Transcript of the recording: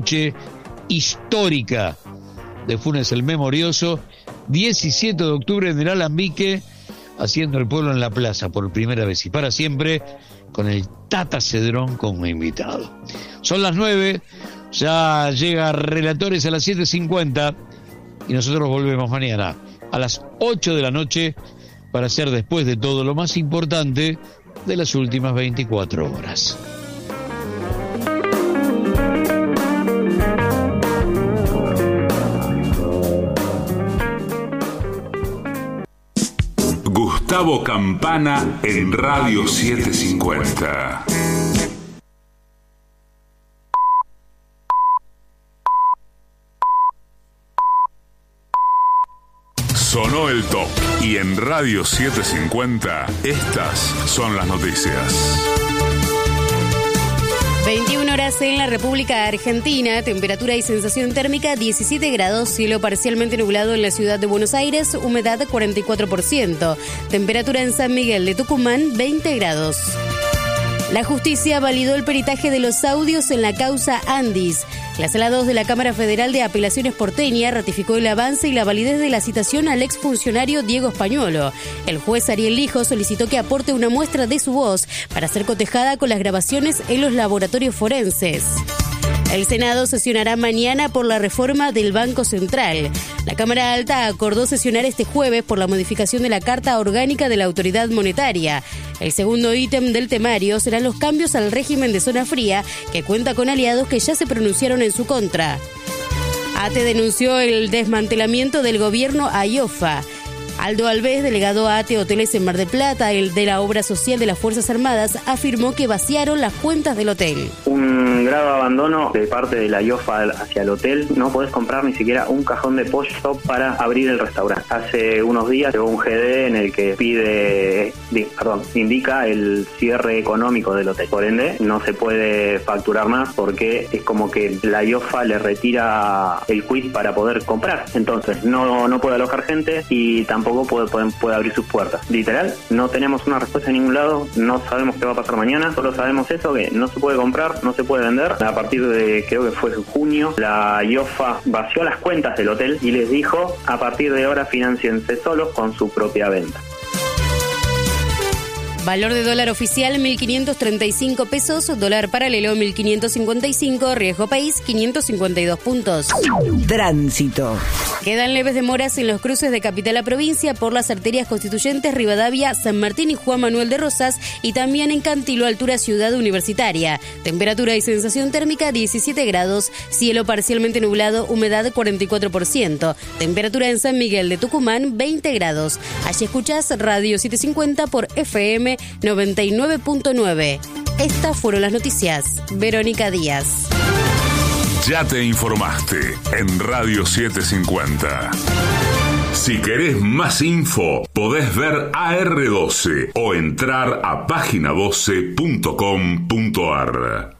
noche histórica de Funes el Memorioso, 17 de octubre en el Alambique, haciendo el pueblo en la plaza por primera vez y para siempre, con el Tata Cedrón como invitado. Son las 9, ya llega Relatores a las 7:50 y nosotros volvemos mañana a las 8 de la noche para hacer después de todo lo más importante de las últimas 24 horas. Gustavo Campana en Radio 750. Sonó el top y en Radio 750 estas son las noticias. 21 horas en la República Argentina, temperatura y sensación térmica 17 grados, cielo parcialmente nublado en la ciudad de Buenos Aires, humedad 44%, temperatura en San Miguel de Tucumán 20 grados. La justicia validó el peritaje de los audios en la causa Andis. La Sala 2 de la Cámara Federal de Apelaciones porteña ratificó el avance y la validez de la citación al exfuncionario Diego Españolo. El juez Ariel Lijo solicitó que aporte una muestra de su voz para ser cotejada con las grabaciones en los laboratorios forenses. El Senado sesionará mañana por la reforma del Banco Central. La Cámara Alta acordó sesionar este jueves por la modificación de la Carta Orgánica de la Autoridad Monetaria. El segundo ítem del temario serán los cambios al régimen de zona fría, que cuenta con aliados que ya se pronunciaron en su contra. ATE denunció el desmantelamiento del gobierno a IOFA. Aldo Alves, delegado a ATE Hoteles en Mar del Plata, el de la obra social de las Fuerzas Armadas, afirmó que vaciaron las cuentas del hotel. Un grave abandono de parte de la IOFA hacia el hotel. No podés comprar ni siquiera un cajón de pollo para abrir el restaurante. Hace unos días llegó un GD en el que indica el cierre económico del hotel. Por ende, no se puede facturar más porque es como que la IOFA le retira el quit para poder comprar. Entonces, no puede alojar gente y tampoco puede abrir sus puertas. Literal, no tenemos una respuesta en ningún lado, no sabemos qué va a pasar mañana, solo sabemos eso, que no se puede comprar, no se puede vender. A partir de, creo que fue junio, la IOFA vació las cuentas del hotel y les dijo, a partir de ahora financiense solos con su propia venta. Valor de dólar oficial 1.535 pesos, dólar paralelo 1.555, riesgo país 552 puntos. Tránsito. Quedan leves demoras en los cruces de capital a provincia por las arterias constituyentes Rivadavia, San Martín y Juan Manuel de Rosas y también en Cantilo, altura Ciudad Universitaria. Temperatura y sensación térmica 17 grados, cielo parcialmente nublado, humedad 44%. Temperatura en San Miguel de Tucumán 20 grados. Allí escuchás Radio 750 por FM 99.9. Estas fueron las noticias. Verónica Díaz. Ya te informaste en Radio 750. Si querés más info, podés ver AR12 o entrar a página12.com.ar.